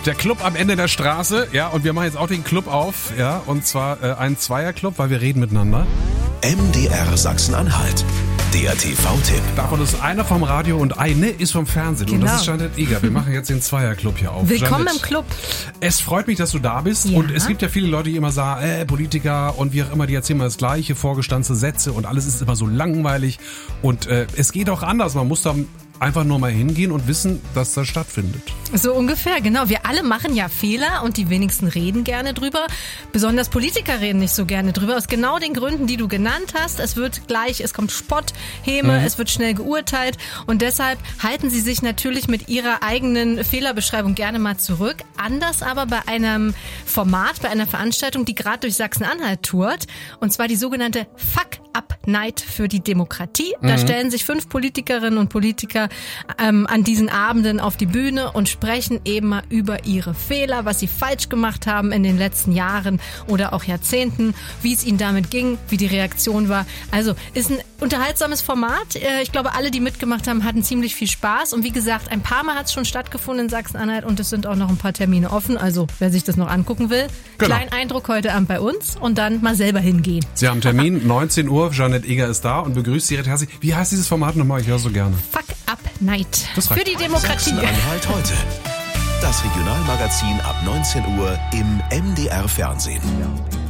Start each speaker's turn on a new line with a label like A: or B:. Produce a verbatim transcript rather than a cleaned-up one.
A: Der Club am Ende der Straße, ja, und wir machen jetzt auch den Club auf, ja, und zwar äh, einen Zweierclub, weil wir reden miteinander.
B: M D R Sachsen-Anhalt, der T V-Tipp.
A: Davon ist einer vom Radio und eine ist vom Fernsehen.
C: Genau.
A: Und das ist Jeanette Eger. Wir machen jetzt den Zweierclub hier auf.
C: Willkommen
A: Jeanette,
C: im Club.
A: Es freut mich, dass du da bist.
C: Ja.
A: Und es gibt ja viele Leute, die immer sagen, äh, Politiker und wie auch immer, die erzählen immer das Gleiche, vorgestanzte Sätze und alles ist immer so langweilig. Und äh, es geht auch anders. Man muss da einfach nur mal hingehen und wissen, dass das stattfindet.
C: So ungefähr, genau. Wir alle machen ja Fehler und die wenigsten reden gerne drüber. Besonders Politiker reden nicht so gerne drüber. Aus genau den Gründen, die du genannt hast. Es wird gleich, es kommt Spott, Häme, mhm. es wird schnell geurteilt. Und deshalb halten sie sich natürlich mit ihrer eigenen Fehlerbeschreibung gerne mal zurück. Anders aber bei einem Format, bei einer Veranstaltung, die gerade durch Sachsen-Anhalt tourt. Und zwar die sogenannte Fuck-Up-Night für die Demokratie. Da mhm. stellen sich fünf Politikerinnen und Politiker ähm, an diesen Abenden auf die Bühne und sprechen eben mal über ihre Fehler, was sie falsch gemacht haben in den letzten Jahren oder auch Jahrzehnten, wie es ihnen damit ging, wie die Reaktion war. Also ist ein unterhaltsames Format. Ich glaube, alle, die mitgemacht haben, hatten ziemlich viel Spaß. Und wie gesagt, ein paar Mal hat es schon stattgefunden in Sachsen-Anhalt und es sind auch noch ein paar Termine offen. Also wer sich das noch angucken will,
A: genau.
C: Kleinen Eindruck heute Abend bei uns und dann mal selber hingehen.
A: Sie haben Termin, neunzehn Uhr, Jeanette Eger ist da und begrüßt Sie recht herzlich. Wie heißt dieses Format nochmal? Ich höre so gerne.
C: Fuck Up Night.
A: Das reicht.
C: Für die Demokratie.
B: Sachsen-Anhalt heute. Das Regionalmagazin ab neunzehn Uhr im M D R Fernsehen.